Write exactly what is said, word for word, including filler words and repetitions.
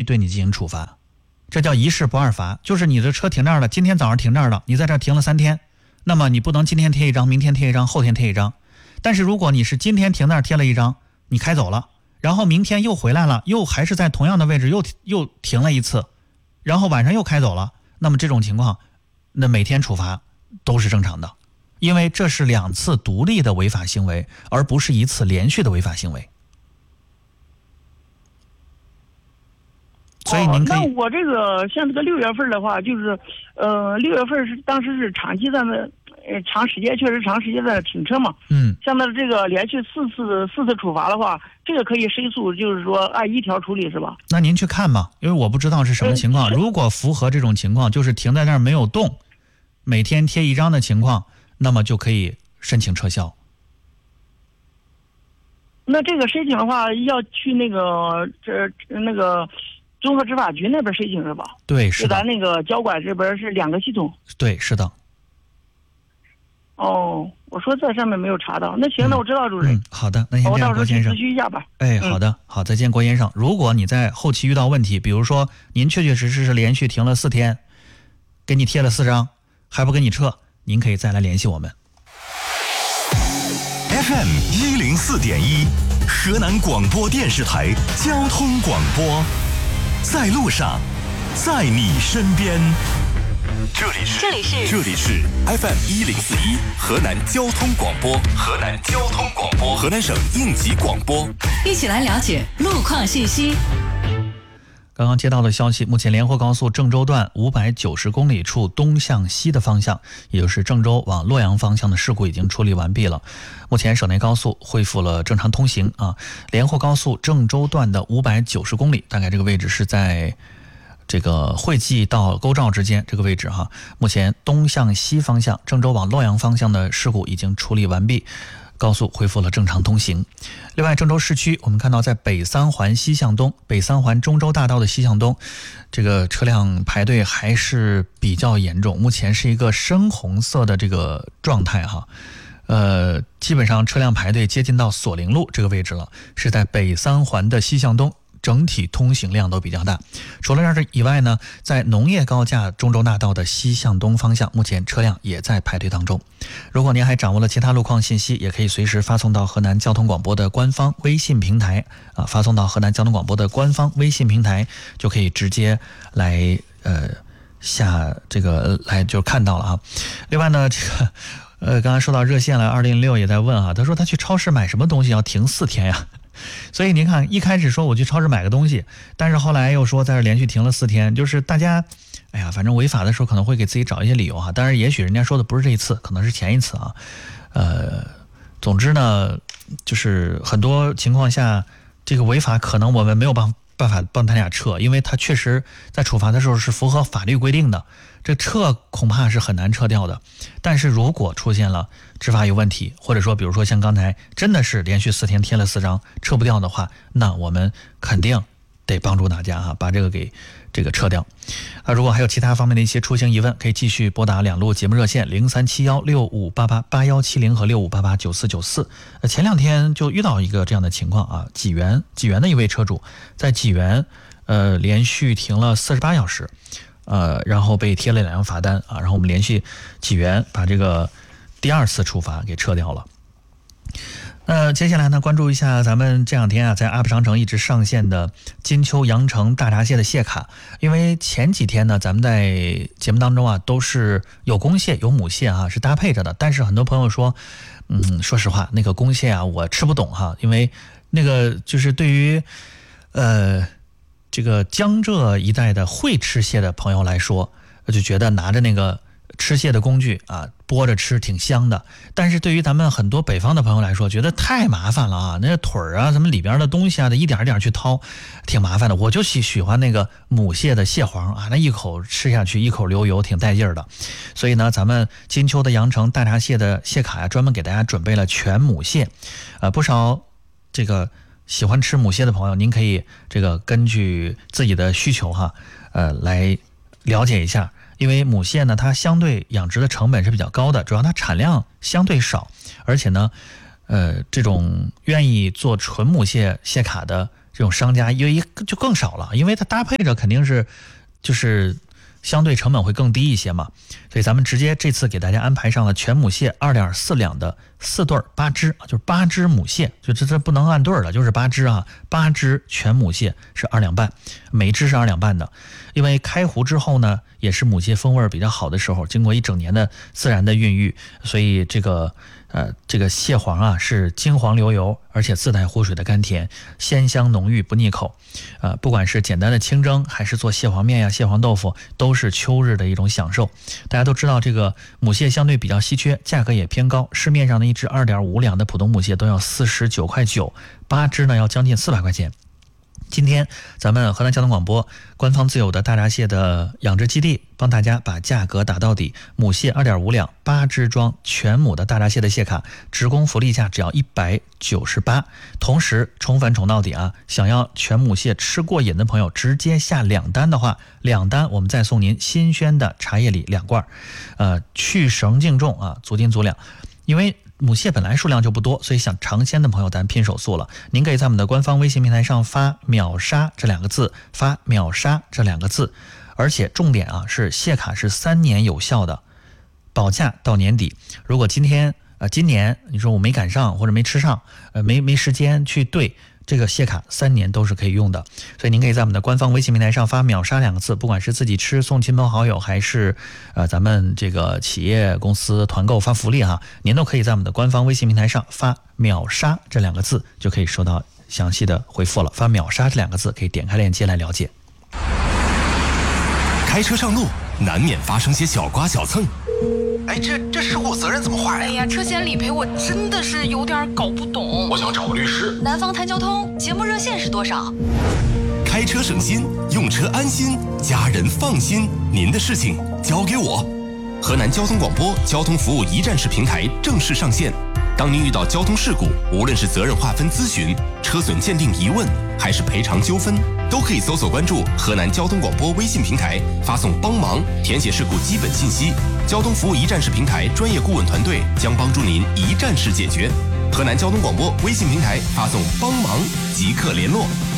对你进行处罚，这叫一事不二罚，就是你的车停这儿了，今天早上停这儿了，你在这儿停了三天，那么你不能今天贴一张，明天贴一张，后天贴一张。但是如果你是今天停那儿贴了一张，你开走了，然后明天又回来了，又还是在同样的位置又又停了一次，然后晚上又开走了，那么这种情况，那每天处罚都是正常的，因为这是两次独立的违法行为，而不是一次连续的违法行为。所以您可以、 哦、那我这个像这个六月份的话，就是呃六月份是当时是长期在那呃长时间确实长时间在那停车嘛， 嗯， 像那这个连续四次四次处罚的话，这个可以申诉，就是说按一条处理是吧？ 那您去看吧，因为我不知道是什么情况。如果符合这种情况，就是停在那儿没有动，每天贴一张的情况，那么就可以申请撤销。 那这个申请的话，要去那个这那个综合执法局那边申请是吧？ 对，是的。 咱那个交管这边是两个系统。 对，是的。 哦，我说在上面没有查到。那行，那我知道主任。 嗯，好的，那先这样，郭先生。 我到时候去咨询一下吧。 哎，好的，好，再见，郭先生。如果你在后期遇到问题，比如说您确确实实是连续停了四天，给你贴了四张，还不给你撤，您可以再来联系我们。 F M 一零四点一，河南广播电视台交通广播，在路上，在你身边。这里是这里是这里是 F M 一零四一河南交通广播，河南交通广播，河南省应急广播， 一起来了解路况信息。 刚刚接到的消息，目前连霍高速郑州段五百九十公里处东向西的方向，也就是郑州往洛阳方向的事故已经处理完毕了。目前省内高速恢复了正常通行啊。连霍高速郑州段的五百九十公里，大概这个位置是在这个惠济到沟肇之间这个位置哈。目前东向西方向郑州往洛阳方向的事故已经处理完毕，高速恢复了正常通行。另外，郑州市区我们看到，在北三环西向东、北三环中州大道的西向东，这个车辆排队还是比较严重，目前是一个深红色的这个状态哈。呃，基本上车辆排队接近到索陵路这个位置了，是在北三环的西向东。整体通行量都比较大。除了这以外呢，在农业高架中州大道的西向东方向，目前车辆也在排队当中。如果您还掌握了其他路况信息，也可以随时发送到河南交通广播的官方微信平台啊，发送到河南交通广播的官方微信平台，就可以直接来呃下这个来就看到了啊。另外呢，这个呃刚才说到热线了，二零六也在问啊，他说他去超市买什么东西要停四天呀？所以您看，一开始说我去超市买个东西，但是后来又说在这连续停了四天，就是大家，哎呀，反正违法的时候可能会给自己找一些理由哈。当然，也许人家说的不是这一次，可能是前一次啊。呃，总之呢，就是很多情况下，这个违法可能我们没有办办法帮他俩撤，因为他确实在处罚的时候是符合法律规定的，这撤恐怕是很难撤掉的。但是如果出现了执法有问题，或者说比如说像刚才真的是连续四天贴了四张撤不掉的话，那我们肯定得帮助大家哈，把这个给这个撤掉啊。如果还有其他方面的一些出行疑问，可以继续拨打两路节目热线零三七幺六五八八八幺七零和六五八八九四九四。呃，前两天就遇到一个这样的情况啊，济源济源的一位车主在济源呃连续停了四十八小时，呃，然后被贴了两张罚单啊，然后我们连续济源把这个第二次处罚给撤掉了。那接下来呢，关注一下咱们这两天啊，在 U P 商城一直上线的金秋阳城大闸蟹的蟹卡。因为前几天呢，咱们在节目当中啊，都是有公蟹有母蟹啊，是搭配着的。但是很多朋友说，嗯，说实话，那个公蟹啊，我吃不懂哈，因为那个就是对于呃这个江浙一带的会吃蟹的朋友来说，就觉得拿着那个吃蟹的工具啊，剥着吃挺香的。但是对于咱们很多北方的朋友来说，觉得太麻烦了啊，那腿儿啊，什么里边的东西啊，得一点一点去掏，挺麻烦的。我就喜喜欢那个母蟹的蟹黄啊，那一口吃下去，一口流油，挺带劲儿的。所以呢，咱们金秋的阳城大闸蟹的蟹卡呀、啊，专门给大家准备了全母蟹，呃，不少这个喜欢吃母蟹的朋友，您可以这个根据自己的需求哈，呃，来了解一下。因为母蟹呢，它相对养殖的成本是比较高的，主要它产量相对少，而且呢，呃，这种愿意做纯母蟹蟹卡的这种商家因为就更少了，因为它搭配着肯定是就是相对成本会更低一些嘛，所以咱们直接这次给大家安排上了全母蟹二点四两的四对八只，就是八只母蟹，就这这不能按对了，就是八只啊，八只全母蟹是二两半，每只是二两半的。因为开湖之后呢，也是母蟹风味比较好的时候，经过一整年的自然的孕育，所以这个呃这个蟹黄啊是金黄流油，而且自带湖水的甘甜，鲜香浓郁不腻口。呃，不管是简单的清蒸，还是做蟹黄面呀、蟹黄豆腐，都是秋日的一种享受。大家都知道，这个母蟹相对比较稀缺，价格也偏高，市面上的一只二点五两的普通母蟹都要四十九块九，八只呢要将近四百块钱。今天咱们河南交通广播官方自有的大闸蟹的养殖基地帮大家把价格打到底，母蟹二点五两八只装全母的大闸蟹的蟹卡，职工福利价只要一百九十八，同时宠粉宠到底啊！想要全母蟹吃过瘾的朋友，直接下两单的话，两单我们再送您新鲜的茶叶李两罐，呃，去绳净重啊，足斤足两，因为母蟹本来数量就不多，所以想尝鲜的朋友咱拼手速了。您可以在我们的官方微信平台上发秒杀这两个字，发秒杀这两个字，而且重点啊是蟹卡是三年有效的，保价到年底。如果今天呃今年你说我没赶上或者没吃上，呃没没时间去对，这个蟹卡三年都是可以用的，所以您可以在我们的官方微信平台上发秒杀两个字，不管是自己吃送亲朋好友，还是呃咱们这个企业公司团购发福利哈，您都可以在我们的官方微信平台上发秒杀这两个字，就可以收到详细的回复了。发秒杀这两个字可以点开链接来了解。 开车上路难免发生些小刮小蹭， 哎，这这事故责任怎么划呀？ 哎呀，车险理赔我真的是有点搞不懂。 我想找个律师。 南方谈交通节目热线是多少？ 开车省心，用车安心，家人放心，您的事情交给我。河南交通广播交通服务一站式平台正式上线。当您遇到交通事故，无论是责任划分咨询、车损鉴定疑问，还是赔偿纠纷，都可以搜索关注河南交通广播微信平台，发送帮忙，填写事故基本信息。交通服务一站式平台专业顾问团队将帮助您一站式解决。河南交通广播微信平台发送帮忙即刻联络。